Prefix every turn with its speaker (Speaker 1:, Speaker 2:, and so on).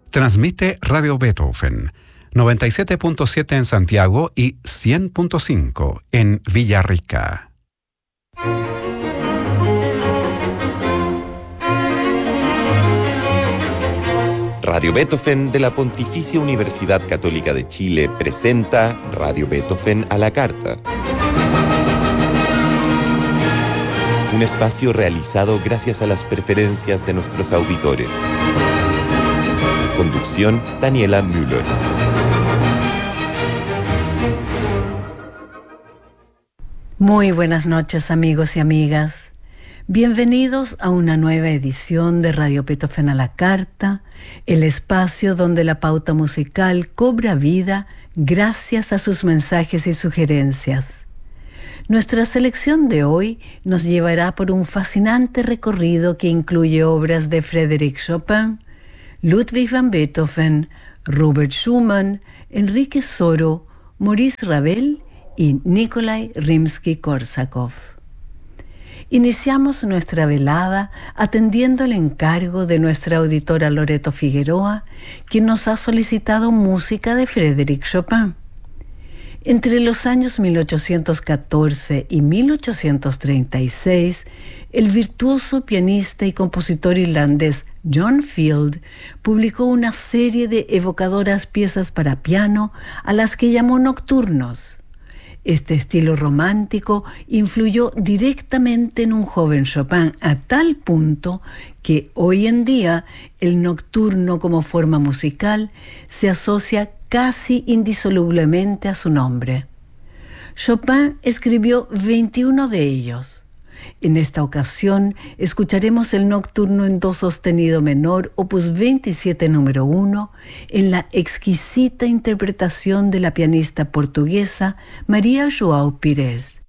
Speaker 1: Transmite Radio Beethoven, 97.7 en Santiago y 100.5 en Villarrica.
Speaker 2: Radio Beethoven de la Pontificia Universidad Católica de Chile presenta Radio Beethoven a la carta. Un espacio realizado gracias a las preferencias de nuestros auditores. Conducción, Daniela Müller.
Speaker 3: Muy buenas noches, amigos y amigas. Bienvenidos a una nueva edición de Radio Beethoven a la carta, el espacio donde la pauta musical cobra vida gracias a sus mensajes y sugerencias. Nuestra selección de hoy nos llevará por un fascinante recorrido que incluye obras de Frédéric Chopin, Ludwig van Beethoven, Robert Schumann, Enrique Soro, Maurice Ravel y Nikolai Rimsky-Korsakov. Iniciamos nuestra velada atendiendo el encargo de nuestra auditora Loreto Figueroa, quien nos ha solicitado música de Frédéric Chopin. Entre los años 1814 y 1836, el virtuoso pianista y compositor irlandés John Field publicó una serie de evocadoras piezas para piano a las que llamó nocturnos. Este estilo romántico influyó directamente en un joven Chopin a tal punto que hoy en día el nocturno como forma musical se asocia casi indisolublemente a su nombre. Chopin escribió 21 de ellos. En esta ocasión escucharemos el nocturno en do sostenido menor, opus 27 número 1, en la exquisita interpretación de la pianista portuguesa María João Pires.